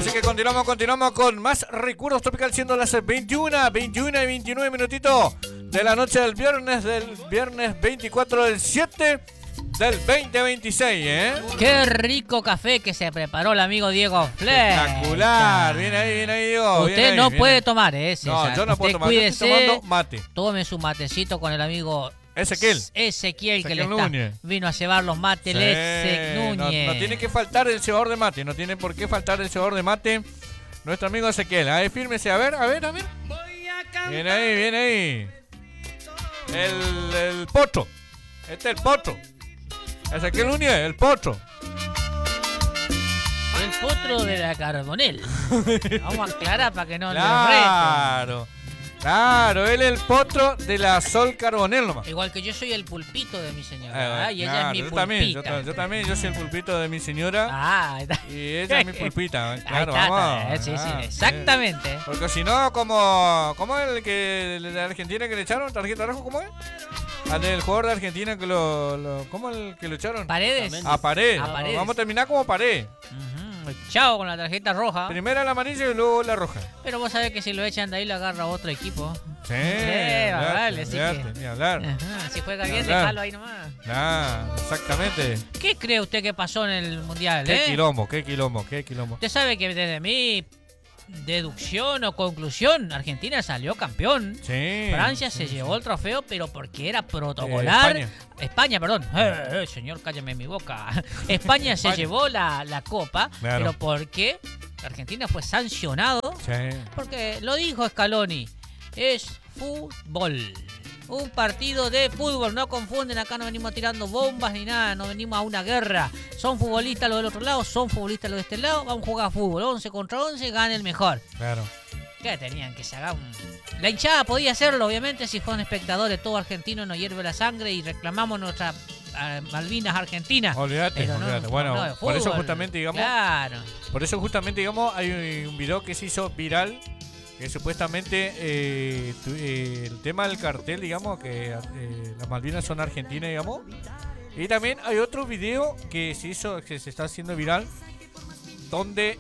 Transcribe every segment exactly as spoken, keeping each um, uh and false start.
Así que continuamos, continuamos con más recuerdos tropical, siendo las veintiuna, veintiuna y veintinueve minutitos de la noche del viernes, del viernes veinticuatro del siete del veinte veintiséis, ¿eh? Qué rico café que se preparó el amigo Diego Fleck. Espectacular, viene ahí, viene ahí, Diego. Usted viene ahí, no viene puede ahí. tomar, ¿eh? César. No, yo no Usted puedo tomar, cuídese, yo estoy tomando mate. Tome su matecito con el amigo Ezequiel. Ezequiel, que Ezequiel le está, Núñez. vino a llevar los mates, Sí, Ezequiel no, Núñez. no tiene que faltar el cebador de mate, no tiene por qué faltar el cebador de mate. Nuestro amigo Ezequiel, ahí fírmese, a ver, a ver, a ver. Viene ahí, viene ahí. El, el potro. Este es el potro. Ezequiel Núñez, el potro. El potro de la Carbonel. Vamos a aclarar para que no le Claro, claro, él es el potro de la Sol Carbonel nomás. reten. Igual que yo soy el pulpito de mi señora. Eh, y ella claro, es mi yo pulpita. también, yo, ta- yo también, yo soy el pulpito de mi señora. Ah, ahí está. Y ella es mi pulpita, Ahí claro, está, vamos. eh, sí, sí, Ah, exactamente. Porque si no, como, ¿cómo es el que el de Argentina que le echaron tarjeta roja? ¿Cómo es? Al del jugador de Argentina que lo, lo ¿cómo el que lo echaron? Paredes. A Pared. A Paredes. Vamos a terminar como Pared. Ujú, chao con la tarjeta roja. Primero la amarilla y luego la roja. Pero vos sabés que si lo echan de ahí lo agarra otro equipo. Sí. Sí, vale, así olvídate, que- ni hablar. Ajá, si juega bien, Claro. déjalo ahí nomás. Ah, exactamente. ¿Qué cree usted que pasó en el Mundial, Qué eh? quilombo, qué quilombo, qué quilombo. Usted sabe que desde mi deducción o conclusión, Argentina salió campeón. Sí. Francia sí, se sí. llevó el trofeo, pero porque era protocolar. Eh, España. España. perdón. Eh, eh, señor, cállame mi boca. España se España. llevó la, la copa, Claro. pero porque Argentina fue sancionado. Sí. Porque lo dijo Scaloni, es fútbol. Un partido de fútbol, no confunden, acá no venimos tirando bombas ni nada, no venimos a una guerra. Son futbolistas los del otro lado, son futbolistas los de este lado, vamos a jugar fútbol, once contra once, gana el mejor. Claro. ¿Qué tenían que sacar un... La hinchada podía hacerlo, obviamente, si fueron espectadores, todo argentino nos hierve la sangre y reclamamos nuestras eh, Malvinas argentinas. Olvídate, Pero no, olvídate. no, Bueno, no de por eso fútbol. justamente, digamos, Claro. por eso justamente, digamos, hay un, un video que se hizo viral que supuestamente eh, tu- eh, el tema del cartel, digamos, que eh, las Malvinas son argentinas, digamos. Y también hay otro video que se hizo, que se está haciendo viral, donde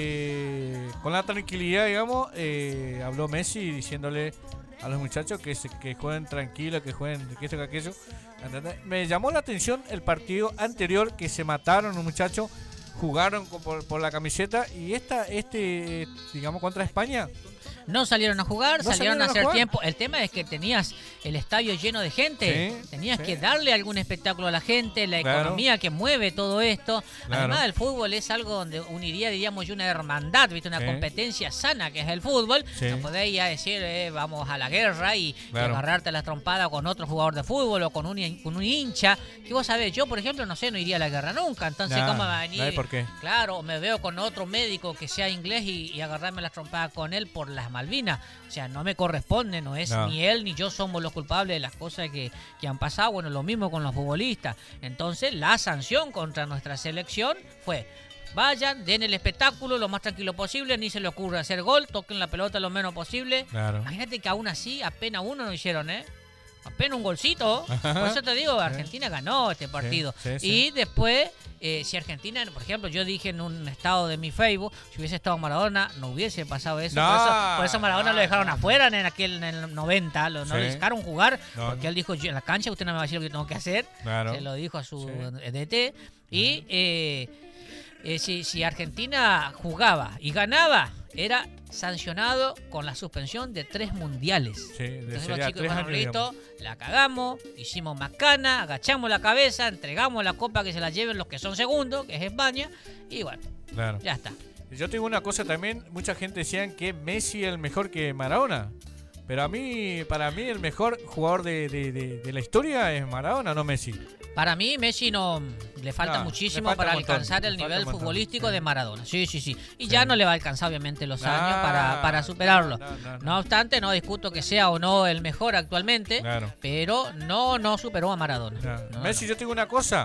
eh, con la tranquilidad, digamos, eh, habló Messi diciéndole a los muchachos que se, que jueguen tranquilos, que jueguen que esto, que aquello. ¿Entendés? Me llamó la atención el partido anterior que se mataron los muchachos, jugaron con- por, por la camiseta y esta, este, digamos, contra España. No salieron a jugar, No salieron, salieron a a hacer jugar. tiempo. El tema es que tenías el estadio lleno de gente. Sí, tenías sí. que darle algún espectáculo a la gente, la Claro. economía que mueve todo esto. Claro. Además, el fútbol es algo donde uniría, diríamos, una hermandad, ¿viste? Una Sí. competencia sana que es el fútbol. Sí. No podéis ya decir, eh, vamos a la guerra y, y Claro. agarrarte la trompada con otro jugador de fútbol o con un, hin- con un hincha. Que vos sabés, yo, por ejemplo, no sé, no iría a la guerra nunca. Entonces, Nah, ¿cómo va a venir? no hay por qué. Claro, me veo con otro médico que sea inglés y, y agarrarme las trompadas con él por las Malvinas. O sea, no me corresponde, no es No. ni él ni yo somos los culpables de las cosas que, que han pasado. Bueno, lo mismo con los futbolistas. Entonces, la sanción contra nuestra selección fue: vayan, den el espectáculo lo más tranquilo posible, ni se les ocurra hacer gol, toquen la pelota lo menos posible. Claro. Imagínate que aún así, apenas uno no hicieron, ¿eh? Apenas un golcito. Por eso te digo, Argentina ganó este partido. sí, sí. Y después, eh, si Argentina, por ejemplo, yo dije en un estado de mi Facebook, si hubiese estado Maradona, no hubiese pasado eso. No, por, eso por eso Maradona no, lo dejaron no. afuera en aquel en el noventa, lo, no Sí. lo dejaron jugar, No, porque no. él dijo, yo en la cancha usted no me va a decir lo que tengo que hacer. Claro. Se lo dijo a su Sí. D T. Y eh, eh, si, si Argentina jugaba y ganaba, era sancionado con la suspensión de tres mundiales. Sí, de- Entonces sería los chicos, tres bueno, años, listo, la cagamos, hicimos macana, agachamos la cabeza, entregamos la copa que se la lleven los que son segundos, que es España, y bueno, digamos. Claro. ya está. Yo tengo una cosa también, mucha gente decían que Messi es el mejor que Maradona. Pero a mí, para mí, el mejor jugador de, de, de, de la historia es Maradona, no Messi. Para mí, Messi no le falta No, muchísimo le falta para un montón, alcanzar el le falta nivel un montón, futbolístico sí. de Maradona. Sí, sí, sí. Y Sí. ya no le va a alcanzar, obviamente, los No, años para, para superarlo. no, no, no, no. No obstante, no discuto que sea o no el mejor actualmente, Claro. pero no, no superó a Maradona. No. No, Messi, no. yo tengo una cosa.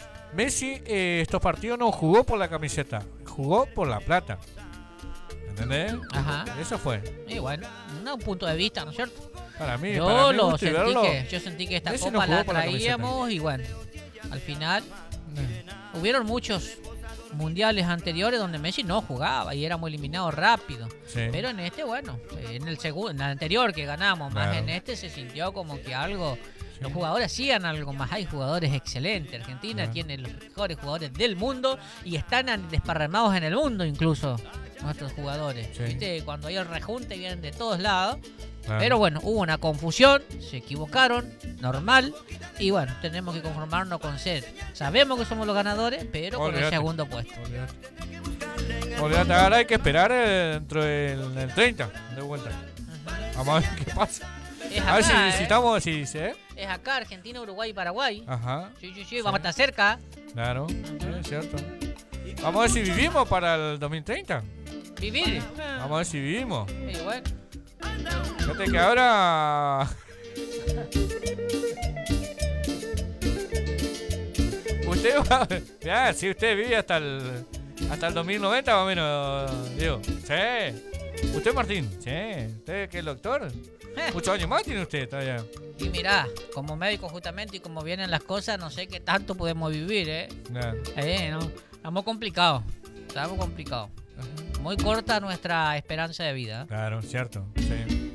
Messi eh, estos partidos no jugó por la camiseta, jugó por la plata. ¿Entendés? Ajá. Eso fue. Y bueno, no, un punto de vista, ¿no es cierto? Para mí, Yo para mí lo gusto y sentí verlo. que, yo sentí que esta Messi no copa jugó la por la camiseta. traíamos y bueno, al final hubieron muchos mundiales anteriores donde Messi no jugaba y éramos eliminados rápido. Sí. Pero en este, bueno, en el segundo, en el anterior que ganamos, más Claro. en este se sintió como que algo. Los jugadores hacían algo más. Hay jugadores excelentes. Argentina Claro. tiene los mejores jugadores del mundo y están an- desparramados en el mundo incluso nuestros jugadores. Sí. ¿Viste? Cuando hay el rejunte vienen de todos lados. Claro. Pero bueno, hubo una confusión, se equivocaron, normal. Y bueno, tenemos que conformarnos con ser. Sabemos que somos los ganadores, pero con el Olvídate. segundo puesto. Olvídate. Olvídate, ahora hay que esperar eh, dentro del, del treinta, de vuelta. Vamos a ver qué pasa. Es A ver si acá, ¿eh? visitamos, si dice. Es acá, Argentina, Uruguay y Paraguay. Ajá, Sí, sí, sí, vamos a estar cerca. claro, sí, es cierto. Vamos a ver si vivimos para el dos mil treinta. Vivir. Vamos a ver si vivimos. Y bueno, Fíjate que ahora. Usted va. Ya, si usted vive hasta el. Hasta el dos mil noventa más o menos, digo. Sí. ¿Usted, Martín? Sí. ¿Usted que es doctor? Eh. Muchos años más tiene usted todavía. y mirá, como médico justamente y como vienen las cosas, no sé qué tanto podemos vivir, ¿eh? Ya. Eh, no, estamos complicados. Estamos complicados. Muy corta nuestra esperanza de vida. Claro, cierto. Sí.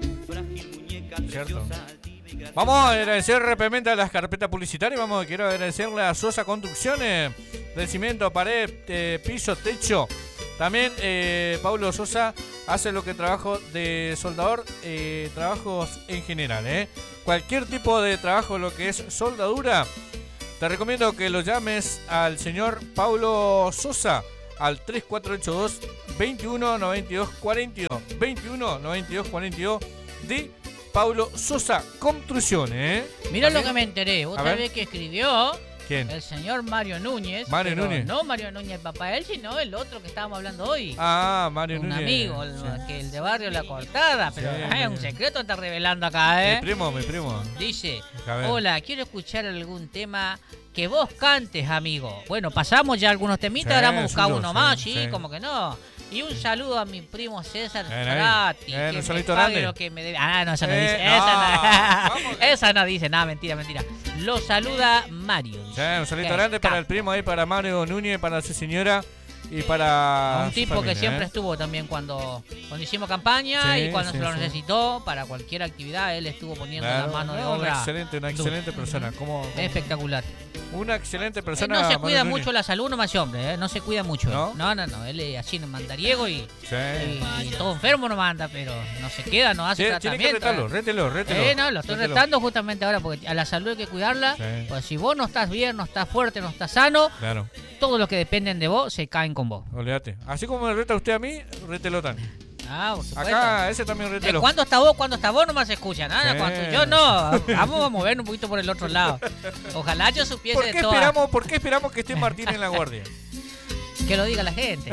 Cierto. Vamos a agradecer rápidamente a las carpetas publicitarias. Vamos, quiero agradecerle a Sosa Construcciones del cimiento, pared, eh, piso, techo. También eh, Paulo Sosa hace lo que trabajo de soldador, eh, trabajos en general. Eh. Cualquier tipo de trabajo, lo que es soldadura, te recomiendo que lo llames al señor Paulo Sosa al tres cuatro ocho dos, veintiuno noventa y dos cuarenta y dos. veintiuno noventa y dos cuarenta y dos de Paulo Sosa Construcciones. ¿eh? Mira lo También- que me enteré. Vos A ver. sabés que escribió ¿Quién? el señor Mario Núñez. Mario pero Núñez. No Mario Núñez, el papá de él, sino el otro que estábamos hablando hoy. Ah, Mario un Núñez. amigo, el, Sí. que el de Barrio La Cortada. Pero Sí, eh, un Mario. secreto está revelando acá, ¿eh? Mi primo, mi primo. Dice, A ver. hola, quiero escuchar algún tema que vos cantes, amigo. Bueno, pasamos ya algunos temitas, Sí, ahora vamos a buscar solo, uno sí, más, sí, sí. como que no. Y un saludo a mi primo César Bien ahí. Frati, Bien, que un me saludito pague grande. lo que me debe. Ah, no, esa no Eh, dice. no, Esa no, vamos. esa no dice, nada, mentira, mentira. Lo saluda Mario. Sí, dice. un saludito Qué grande para el capo. primo ahí, para Mario Núñez, para su señora y para. Un su tipo familia, que siempre ¿eh? estuvo también cuando, cuando hicimos campaña Sí, y cuando sí, se lo sí. necesitó para cualquier actividad, él estuvo poniendo Claro, la mano de no, Una obra. excelente, una dura. excelente persona. Como, Espectacular. una excelente Él persona. no se Mario cuida Núñez. mucho la salud, no más hombre, ¿eh? No se cuida mucho. él. ¿No? No, no, no. Él es así, mandariego y, Sí. y, y todo enfermo no manda, pero no se queda, no hace Tiene, tiene que tratamiento. retarlo, ¿eh? rételo, rételo. Eh, no, lo estoy rételo. retando justamente ahora porque a la salud hay que cuidarla. Sí. Pues si vos no estás bien, no estás fuerte, no estás sano, Claro, todos los que dependen de vos se caen con vos. olvídate. Así como me reta usted a mí, rételo también. Ah, por supuesto. Acá, ese también Eh, rételo. ¿Cuándo está vos? ¿Cuándo está vos? No más se escucha nada. Sí. Cuando yo no. Vamos a movernos un poquito por el otro lado. Ojalá yo supiese ¿Por de qué, todas. esperamos, ¿Por qué esperamos que esté Martín en la guardia? Que lo diga la gente.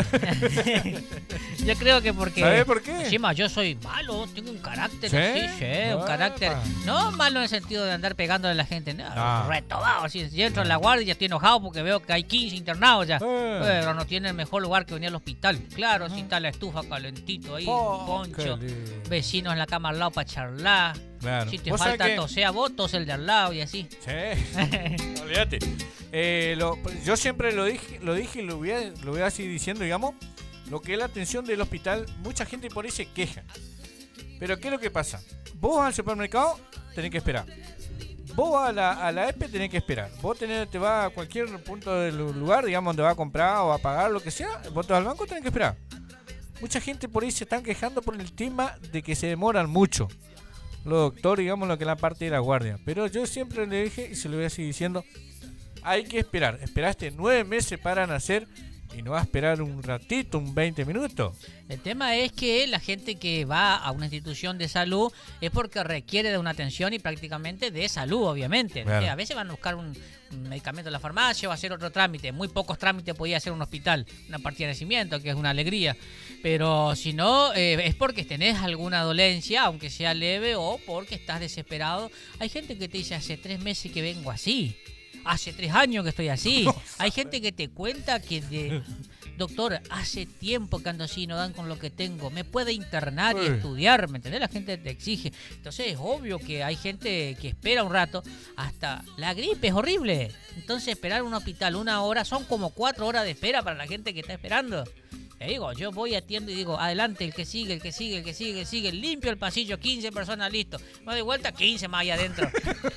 Yo creo que porque. ¿Sabés por qué? Encima yo soy malo, tengo un carácter ¿Sí? así, sí, un Epa. carácter. No malo en el sentido de andar pegándole a la gente, no, Ah. retobado. Así, si entro en la guardia ya estoy enojado porque veo que hay quince internados ya. Eh. Pero no tiene el mejor lugar que venir al hospital. Claro, si está la estufa calentito ahí, Oh, un poncho, qué lindo. vecinos en la cama al lado para charlar. Claro. Si te ¿Vos sabés falta que- toser a vos, tos el de al lado y así. Sí, olvídate. Eh, lo- yo siempre lo dije, lo dije y lo voy, a, lo voy a seguir diciendo, digamos, lo que es la atención del hospital, mucha gente por ahí se queja. Pero ¿qué es lo que pasa? Vos al supermercado tenés que esperar. Vos a la, a la E P E tenés que esperar. Vos tenés, te vas a cualquier punto del lugar, digamos, donde vas a comprar o a pagar, lo que sea, vos te vas al banco, tenés que esperar. Mucha gente por ahí se están quejando por el tema de que se demoran mucho. Los doctores, digamos, lo que es la parte de la guardia. Pero yo siempre le dije, y se lo voy a seguir diciendo, hay que esperar. Esperaste nueve meses para nacer y no vas a esperar un ratito, un veinte minutos. El tema es que la gente que va a una institución de salud es porque requiere de una atención y prácticamente de salud, obviamente. Claro. O sea, a veces van a buscar un, un medicamento en la farmacia o hacer otro trámite. Muy pocos trámites podía hacer un hospital, una partida de nacimiento, que es una alegría. Pero si no, eh, es porque tenés alguna dolencia, aunque sea leve, o porque estás desesperado. Hay gente que te dice, hace tres meses que vengo así. Hace tres años que estoy así. Hay gente que te cuenta que de, doctor, hace tiempo que ando así, no dan con lo que tengo, me puede internar y Uy. estudiar, ¿me entendés? La gente te exige. Entonces es obvio que hay gente que espera un rato, hasta la gripe es horrible. Entonces esperar un hospital una hora son como cuatro horas de espera para la gente que está esperando. Te digo, yo voy, atiendo y digo, adelante, el que sigue, el que sigue, el que sigue, el que sigue, limpio el pasillo, quince personas, listo. Me doy vuelta, quince más allá adentro.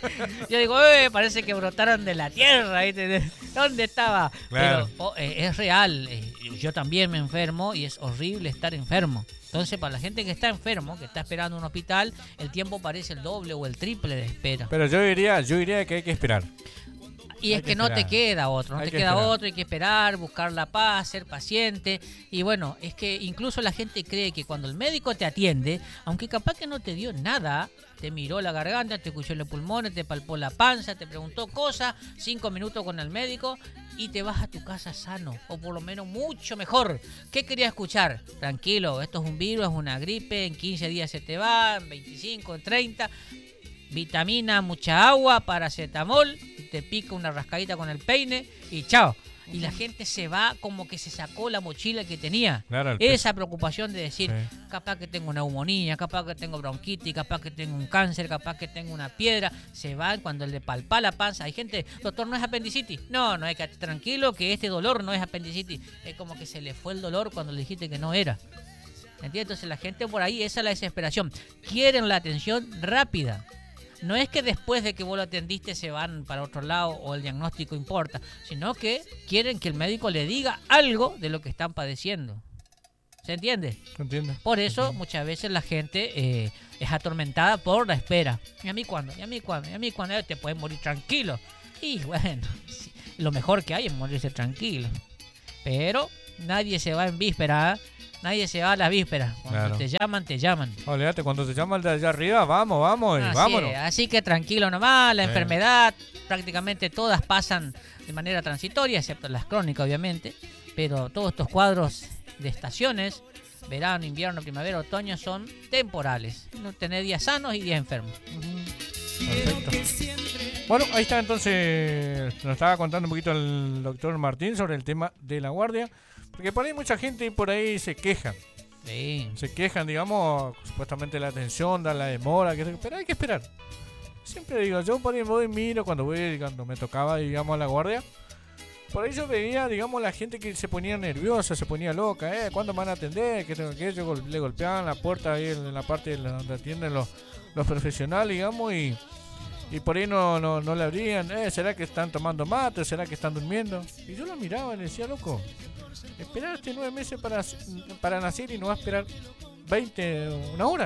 Yo digo, eh, parece que brotaron de la tierra, ¿viste? ¿Dónde estaba? Claro. Pero oh, eh, es real, eh, yo también me enfermo y es horrible estar enfermo. Entonces, para la gente que está enfermo, que está esperando un hospital, el tiempo parece el doble o el triple de espera. Pero yo diría, yo diría que hay que esperar. Y Hay es que que no te esperar. queda otro, no Hay te que queda esperar. otro, hay que esperar, buscar la paz, ser paciente. Y bueno, es que incluso la gente cree que cuando el médico te atiende, aunque capaz que no te dio nada, te miró la garganta, te escuchó los pulmones, te palpó la panza, te preguntó cosas, cinco minutos con el médico y te vas a tu casa sano, o por lo menos mucho mejor. ¿Qué quería escuchar? Tranquilo, esto es un virus, es una gripe, en quince días se te va, en veinticinco, en treinta... Vitamina, mucha agua, paracetamol, y te pica una rascadita con el peine y chao. Y la gente se va como que se sacó la mochila que tenía. Claro, el peso. Esa preocupación de decir, Sí. capaz que tengo neumonía, capaz que tengo bronquitis, capaz que tengo un cáncer, capaz que tengo una piedra, se van cuando le palpa la panza. Hay gente, doctor, ¿no es apendicitis? No, no, hay que tranquilo que este dolor no es apendicitis. Es como que se le fue el dolor cuando le dijiste que no era. ¿Entiendes? Entonces la gente por ahí, esa es la desesperación. Quieren la atención rápida. No es que después de que vos lo atendiste se van para otro lado o el diagnóstico importa, sino que quieren que el médico le diga algo de lo que están padeciendo. ¿Se entiende? ¿Entiendes? Por eso muchas veces la gente eh, es atormentada por la espera. ¿Y a mí cuándo? ¿Y a mí cuándo? ¿Y a mí cuándo? Eh, te puedes morir tranquilo. Y bueno, sí, lo mejor que hay es morirse tranquilo. Pero nadie se va en víspera, ¿eh? Nadie se va a las vísperas. Cuando Claro. te llaman, te llaman. Olvídate, cuando te llama el de allá arriba, vamos, vamos, y Así vámonos. es, así que tranquilo nomás, la Sí. enfermedad prácticamente todas pasan de manera transitoria, excepto las crónicas obviamente, pero todos estos cuadros de estaciones, verano, invierno, primavera, otoño, son temporales. No tenés días sanos y días enfermos. Perfecto. Bueno, ahí está entonces, nos estaba contando un poquito el doctor Martín sobre el tema de la guardia, porque por ahí mucha gente por ahí se queja, Sí. se quejan, digamos, supuestamente la atención, da la demora, que, pero hay que esperar. Siempre digo, yo por ahí voy y miro cuando voy, cuando me tocaba, digamos, a la guardia, por ahí yo veía, digamos, la gente que se ponía nerviosa, se ponía loca, eh, ¿cuándo me van a atender? Que tengo que yo gol- le golpeaban la puerta ahí en la parte de la- donde atienden los, los profesionales, digamos, y Y por ahí no, no, no le abrían. Eh, ¿será que están tomando mate? ¿Será que están durmiendo? Y yo lo miraba y le decía, loco, esperaste nueve meses para, para nacer y no vas a esperar veinte, una hora.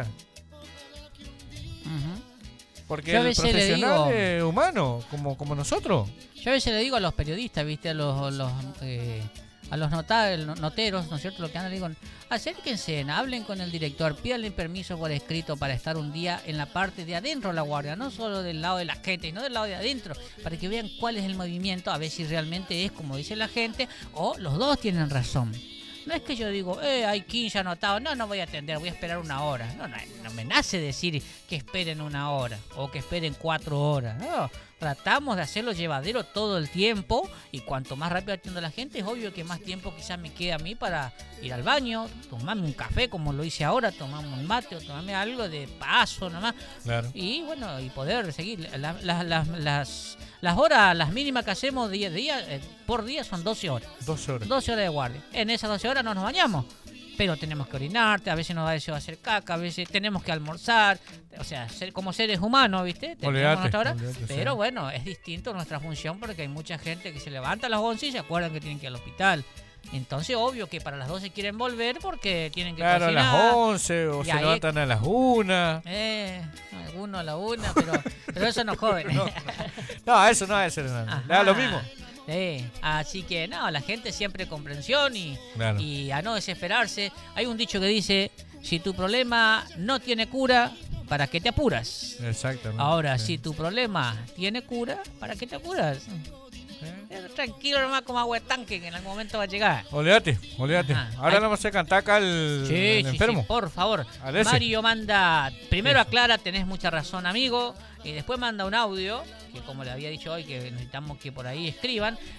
Ujú. Porque Yo a el veces le profesional digo- es humano, como, como nosotros. Yo a veces le digo a los periodistas, viste, a los, los eh, a los nota- noteros, ¿no es cierto? Lo que andan, le digo, acérquense, hablen con el director, pídanle permiso por escrito para estar un día en la parte de adentro de la guardia, no solo del lado de la gente, sino del lado de adentro, para que vean cuál es el movimiento, a ver si realmente es como dice la gente, o los dos tienen razón. No es que yo digo, eh, hay quince anotados, no, no voy a atender, voy a esperar una hora. No, no, no me nace decir que esperen una hora o que esperen cuatro horas. No, tratamos de hacerlo llevadero todo el tiempo y cuanto más rápido atiendo a la gente, es obvio que más tiempo quizás me queda a mí para ir al baño, tomarme un café como lo hice ahora, tomarme un mate o tomarme algo de paso nomás. Claro. Y bueno, y poder seguir. La- la- la- las, las horas, las mínimas que hacemos día, día, eh, por día son doce horas. Dos horas. doce horas de guardia. En esas doce horas no nos bañamos. Pero tenemos que orinarte, a veces nos da deseo de hacer caca, a veces tenemos que almorzar. O sea, ser, como seres humanos, ¿viste? Tenemos Olvídate, nuestra hora. olvídate, Pero sí. bueno, es distinto nuestra función porque hay mucha gente que se levanta a las once y se acuerdan que tienen que ir al hospital. Entonces, obvio que para las doce quieren volver porque tienen que Claro, a cocinar. las once o Y se ahí- levantan a las una. Eh, alguno a la una, pero, pero eso no es joven. No, no, eso no es ser nada. Le da lo mismo. Sí, así que no, la gente siempre comprensión y, Claro. y a no desesperarse. Hay un dicho que dice, si tu problema no tiene cura, ¿para qué te apuras? Exactamente. Ahora, sí. si tu problema tiene cura, ¿para qué te apuras? Eh, Tranquilo nomás como agua de tanque, que en algún momento va a llegar. Olvídate, olvídate. Ajá. Ahora Hay- le vamos a hacer cantar acá al, Sí, al sí, sí, enfermo. por favor. Alessi. Mario manda, primero Sí. aclara, tenés mucha razón, amigo, y después manda un audio, que como le había dicho hoy, que necesitamos que por ahí escriban.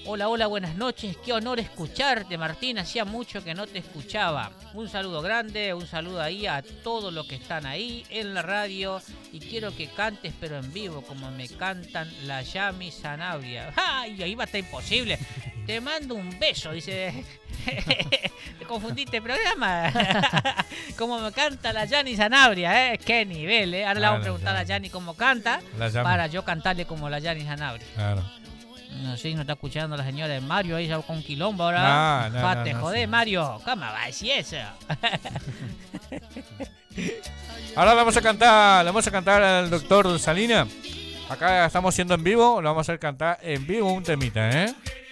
Hola, hola, buenas noches. Qué honor escucharte, Martín. Hacía mucho que no te escuchaba. Un saludo grande, un saludo ahí a todos los que están ahí en la radio. Y quiero que cantes, pero en vivo, como me cantan la Yami Sanabria. ¡Ay! Ahí va a estar imposible. Te mando un beso, dice. Te confundiste programa. Como me canta la Yani Sanabria, ¿eh? Qué nivel, ¿eh? Ahora le vamos a preguntar a la Yani cómo canta para yo cantarle como la Yani Sanabria. Claro. No sé si no está escuchando la señora de Mario ahí con quilombo ahora. No, no, Fate, no, no, joder, sí. Mario. ¿Cómo va a decir eso? Ahora le vamos a cantar, le vamos a cantar al doctor Salina. Acá estamos siendo en vivo, lo vamos a hacer cantar en vivo un temita, ¿eh?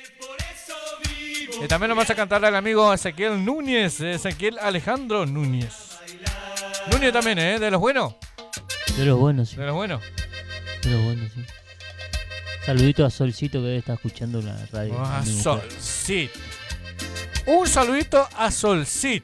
Y también lo vamos a cantar al amigo Ezequiel Núñez, Ezequiel Alejandro Núñez. Núñez también, ¿eh? De los buenos. De los buenos, sí. De los buenos. De los buenos, sí. Saludito a Solcito que debe estar escuchando la radio. Oh, a Mi mujer. Solcit. Un saludito a Solcit.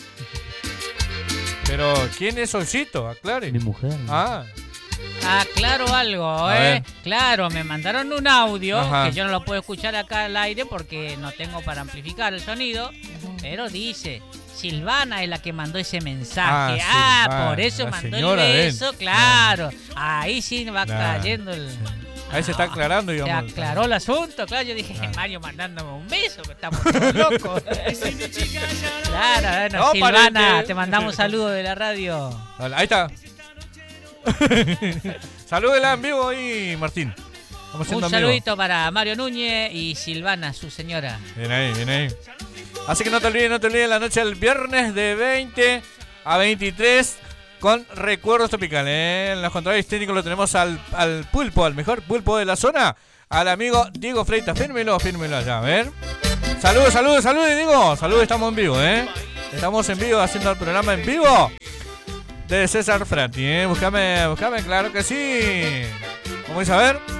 Pero, ¿quién es Solcito? Aclare. Mi mujer. Ah, Aclaro algo, A ¿eh? ver. Claro, me mandaron un audio Ajá. que yo no lo puedo escuchar acá al aire porque no tengo para amplificar el sonido. Pero dice, Silvana es la que mandó ese mensaje. Ah, Ah, Silvana, por eso la mandó el señora de él. beso, claro. Ahí sí va Claro. cayendo el... ahí se está aclarando, Se digamos. aclaró el asunto, claro. Yo dije, Ah. Mario mandándome un beso, que estamos todos locos. Claro, bueno, No, Silvana, pariente. te mandamos saludos de la radio. Hola, ahí está. Salúdela en vivo ahí, Martín. Estamos Un haciendo en vivo. saludito para Mario Núñez y Silvana, su señora. Bien ahí, bien ahí. Así que no te olvides, no te olvides la noche del viernes de veinte a veintitrés con Recuerdos Tropicales. ¿eh? En los controles técnicos lo tenemos al, al pulpo, al mejor pulpo de la zona, al amigo Diego Freitas. Fírmelo, fírmelo allá, a ver. Saludos, saludos, saludos, Diego. Saludos, estamos en vivo, ¿eh? Estamos en vivo haciendo el programa en vivo de César Frati, ¿eh? Búscame, búscame, claro que sí. ¿Cómo dice? A ver.